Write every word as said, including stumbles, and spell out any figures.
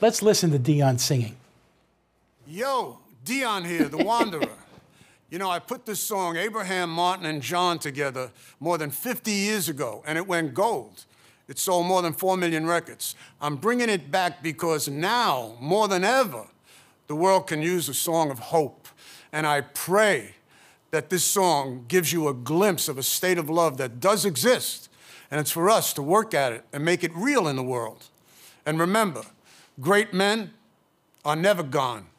Let's listen to Dion singing. Yo, Dion here, the Wanderer. You know, I put this song, Abraham, Martin, and John, together more than fifty years ago, and it went gold. It sold more than four million records. I'm bringing it back because now, more than ever, the world can use a song of hope. And I pray that this song gives you a glimpse of a state of love that does exist, and it's for us to work at it and make it real in the world. And remember, great men are never gone.